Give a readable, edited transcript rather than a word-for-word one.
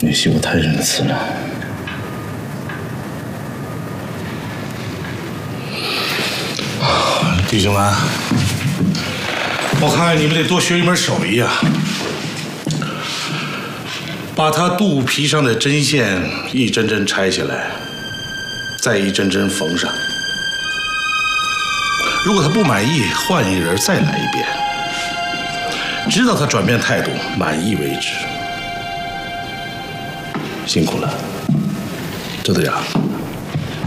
你媳妇太仁慈了。弟兄们，我看你们得多学一门手艺啊！把他肚皮上的针线一针针拆下来，再一针针缝上。如果他不满意，换一个人再来一遍，直到他转变态度满意为止。辛苦了，周队长。